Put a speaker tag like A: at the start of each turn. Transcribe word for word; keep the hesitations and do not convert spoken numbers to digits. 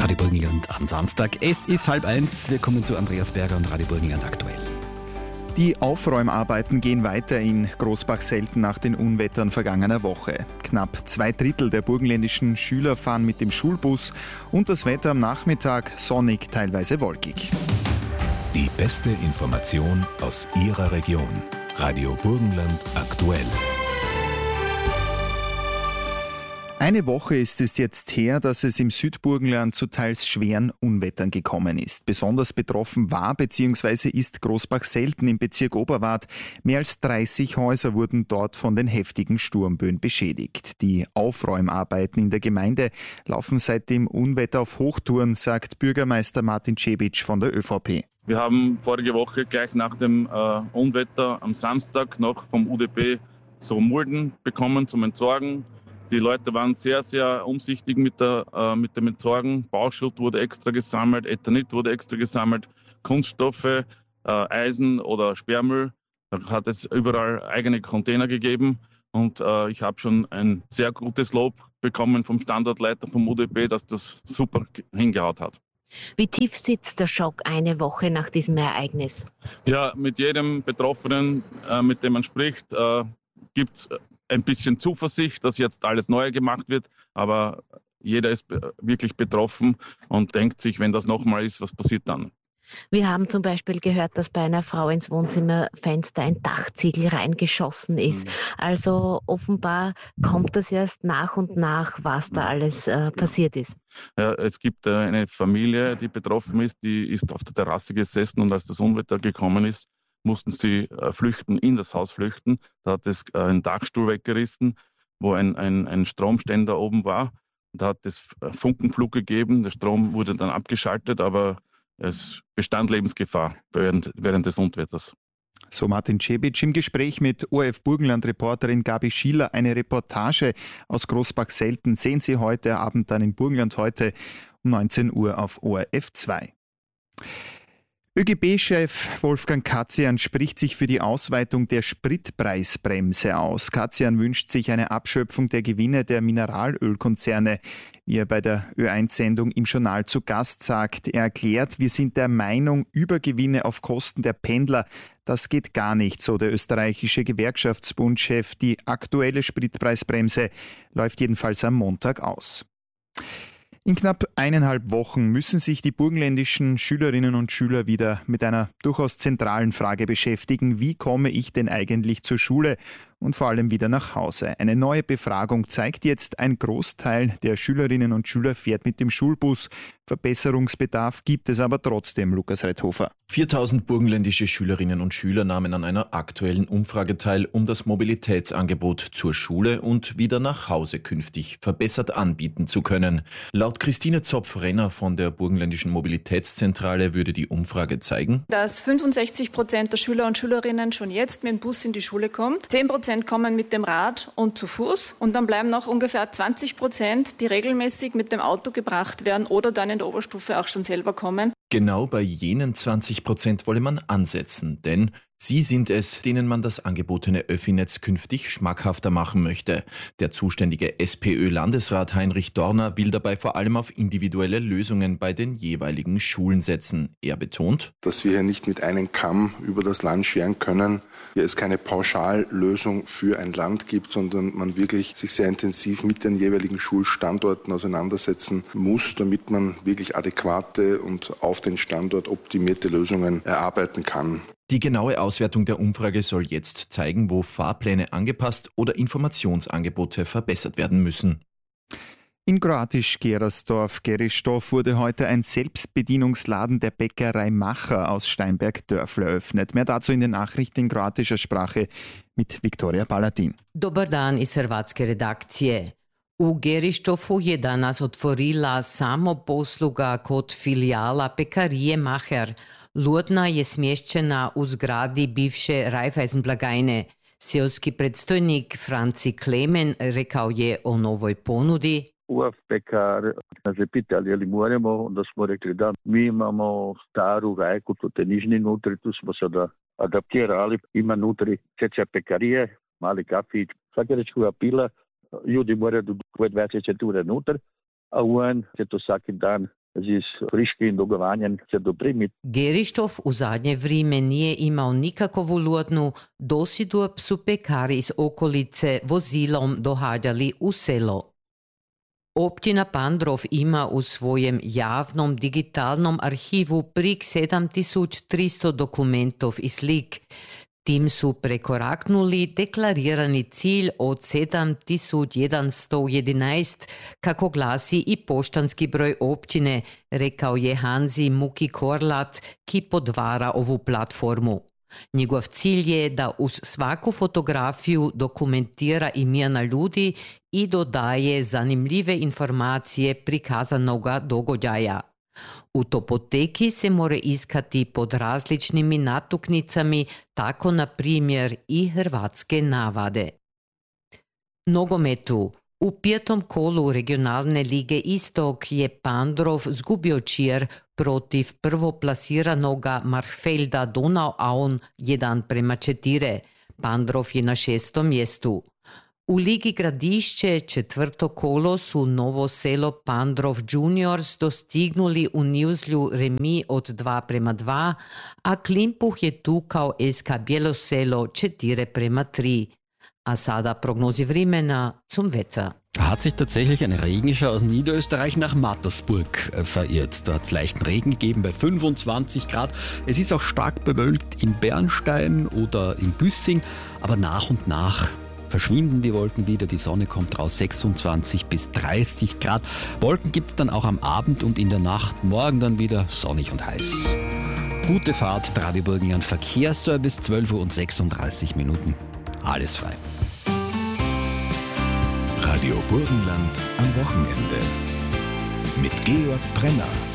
A: Radio Burgenland am Samstag. Es ist halb eins. Wir kommen zu Andreas Berger und Radio Burgenland aktuell.
B: Die Aufräumarbeiten gehen weiter in Großbach-Selten nach den Unwettern vergangener Woche. Knapp zwei Drittel der burgenländischen Schüler fahren mit dem Schulbus und das Wetter am Nachmittag sonnig, teilweise wolkig.
C: Die beste Information aus Ihrer Region. Radio Burgenland aktuell.
B: Eine Woche ist es jetzt her, dass es im Südburgenland zu teils schweren Unwettern gekommen ist. Besonders betroffen war bzw. ist Großbach-Selten im Bezirk Oberwart. Mehr als dreißig Häuser wurden dort von den heftigen Sturmböen beschädigt. Die Aufräumarbeiten in der Gemeinde laufen seit dem Unwetter auf Hochtouren, sagt Bürgermeister Martin Cebic von der ÖVP.
D: Wir haben vorige Woche gleich nach dem äh, Unwetter am Samstag noch vom U D P so Mulden bekommen zum Entsorgen. Die Leute waren sehr, sehr umsichtig mit, der, äh, mit dem Entsorgen. Bauschutt wurde extra gesammelt, Ethanit wurde extra gesammelt, Kunststoffe, äh, Eisen oder Sperrmüll. Da hat es überall eigene Container gegeben. Und äh, ich habe schon ein sehr gutes Lob bekommen vom Standortleiter vom U D P, dass das super hingehaut hat.
E: Wie tief sitzt der Schock eine Woche nach diesem Ereignis?
D: Ja, mit jedem Betroffenen, äh, mit dem man spricht, äh, gibt es ein bisschen Zuversicht, dass jetzt alles neu gemacht wird, aber jeder ist wirklich betroffen und denkt sich, wenn das nochmal ist, was passiert dann?
E: Wir haben zum Beispiel gehört, dass bei einer Frau ins Wohnzimmerfenster ein Dachziegel reingeschossen ist. Mhm. Also offenbar kommt das erst nach und nach, was da alles äh, passiert ist.
D: Ja, es gibt äh, eine Familie, die betroffen ist, die ist auf der Terrasse gesessen und als das Unwetter gekommen ist, mussten sie äh, flüchten, in das Haus flüchten. Da hat es äh, einen Dachstuhl weggerissen, wo ein, ein, ein Stromständer oben war. Da hat es äh, Funkenflug gegeben. Der Strom wurde dann abgeschaltet, aber es bestand Lebensgefahr während, während des Unwetters.
B: So Martin Cebic im Gespräch mit O R F Burgenland-Reporterin Gabi Schieler. Eine Reportage aus Großbach-Selten sehen Sie heute Abend dann in Burgenland heute um neunzehn Uhr auf O R F zwei. ÖGB-Chef Wolfgang Katzian spricht sich für die Ausweitung der Spritpreisbremse aus. Katzian wünscht sich eine Abschöpfung der Gewinne der Mineralölkonzerne, wie er bei der Ö eins Sendung im Journal zu Gast sagt. Er erklärt, wir sind der Meinung, Übergewinne auf Kosten der Pendler, das geht gar nicht, so der österreichische Gewerkschaftsbundchef. Die aktuelle Spritpreisbremse läuft jedenfalls am Montag aus. In knapp eineinhalb Wochen müssen sich die burgenländischen Schülerinnen und Schüler wieder mit einer durchaus zentralen Frage beschäftigen. Wie komme ich denn eigentlich zur Schule und vor allem wieder nach Hause? Eine neue Befragung zeigt jetzt, ein Großteil der Schülerinnen und Schüler fährt mit dem Schulbus. Verbesserungsbedarf gibt es aber trotzdem, Lukas Reithofer.
F: viertausend burgenländische Schülerinnen und Schüler nahmen an einer aktuellen Umfrage teil, um das Mobilitätsangebot zur Schule und wieder nach Hause künftig verbessert anbieten zu können. Laut Christine Zopf-Renner von der burgenländischen Mobilitätszentrale würde die Umfrage zeigen,
G: dass fünfundsechzig Prozent der Schüler und Schülerinnen schon jetzt mit dem Bus in die Schule kommt, zehn Prozent kommen mit dem Rad und zu Fuß und dann bleiben noch ungefähr zwanzig Prozent, die regelmäßig mit dem Auto gebracht werden oder dann in der Oberstufe auch schon selber kommen.
F: Genau bei jenen zwanzig Prozent wolle man ansetzen, denn sie sind es, denen man das angebotene Öffi-Netz künftig schmackhafter machen möchte. Der zuständige SPÖ-Landesrat Heinrich Dorner will dabei vor allem auf individuelle Lösungen bei den jeweiligen Schulen setzen. Er betont,
H: dass wir hier nicht mit einem Kamm über das Land scheren können, hier es keine Pauschallösung für ein Land gibt, sondern man wirklich sich sehr intensiv mit den jeweiligen Schulstandorten auseinandersetzen muss, damit man wirklich adäquate und auf den Standort optimierte Lösungen erarbeiten kann.
F: Die genaue Auswertung der Umfrage soll jetzt zeigen, wo Fahrpläne angepasst oder Informationsangebote verbessert werden müssen.
B: In Kroatisch-Gerersdorf-Geristow wurde heute ein Selbstbedienungsladen der Bäckerei Macher aus Steinberg-Dörfl eröffnet. Mehr dazu in den Nachrichten in kroatischer Sprache mit Viktorija Palatin.
I: Dobar dan iz hrvatske redakcije. U Gerištovu je danas otvorila samoposluga kod filijala pekarije Macher. Ludna je smješćena u zgradi bivše Raiffeisen blagajne. Seoski predstojnik Franci Klemen rekao je o novoj ponudi.
J: U F Pekar nas je pitali je li moramo, onda smo rekli da mi imamo staru rajku, tu te nižni nutri, tu smo sada adaptirali, ima nutri cca pekarije, mali kafić, svakeračkoga pila, ljudi moraju dvadeset ure nutar, a on će to svaki dan Es ist friški in dogovarjan se doprimiti.
I: Gerištov u zadnje vrijeme nije imao nikakovu lodnu, dosidu su pekari iz okolice vozilom dohađali u selo. Općina Pandrov ima u svojem javnom digitalnom arhivu prek sedem tisoč tristo dokumentov i slik. Tim su prekoraknuli deklarirani cilj od sedem tisoč sto jedanaest, kako glasi i poštanski broj općine, rekao je Hanzi Muki Korlat, ki podvara ovu platformu. Njegov cilj je da uz svaku fotografiju dokumentira imena ljudi i dodaje zanimljive informacije prikazanoga događaja. U topoteki se more iskati pod različnimi natuknicami, tako na primjer i hrvatske navade. Nogometu. U petom kolu regionalne lige Istok je Pandrov zgubio čir protiv prvoplasiranoga Marfelda Donau-Auen jedan prema četiri. Pandrov je na šestom mjestu. U Ligi Gradišće četvrto kolo su Novo Selo Pandrov Juniors dostignuli u Nizlju remi od dva prema dva, a Klimpuh je tukao S K Bjeloselo četiri prema tri. A sada Prognosi vremena zum Wetter.
A: Hat sich tatsächlich ein Regenschauer aus Niederösterreich nach Mattersburg verirrt. Da hat es leichten Regen gegeben bei fünfundzwanzig Grad. Es ist auch stark bewölkt in Bernstein oder in Büssing, aber nach und nach verschwinden die Wolken wieder, die Sonne kommt raus, sechsundzwanzig bis dreißig Grad. Wolken gibt es dann auch am Abend und in der Nacht, morgen dann wieder sonnig und heiß. Gute Fahrt, Radio Burgenland Verkehrsservice, zwölf Uhr und sechsunddreißig Minuten. Alles frei.
C: Radio Burgenland am Wochenende mit Georg Brenner.